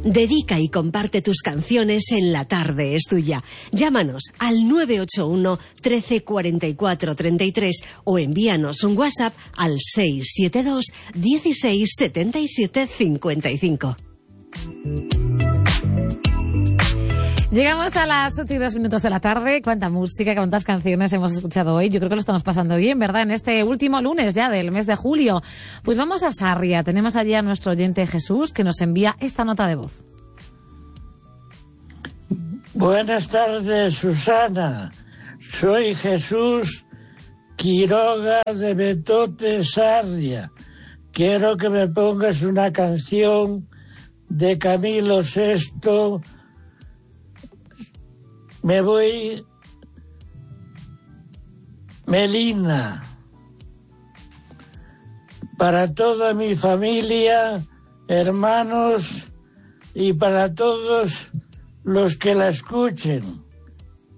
Dedica y comparte tus canciones en La Tarde es Tuya. Llámanos al 981 13 44 33 o envíanos un WhatsApp al 672 16 77 55. Llegamos a las 8:02 de la tarde. Cuánta música, cuántas canciones hemos escuchado hoy. Yo creo que lo estamos pasando bien, ¿verdad? En este último lunes ya del mes de julio. Pues vamos a Sarria. Tenemos allí a nuestro oyente Jesús que nos envía esta nota de voz. Buenas tardes, Susana. Soy Jesús Quiroga de Betote, Sarria. Quiero que me pongas una canción de Camilo VI. Me voy, Melina, para toda mi familia, hermanos y para todos los que la escuchen.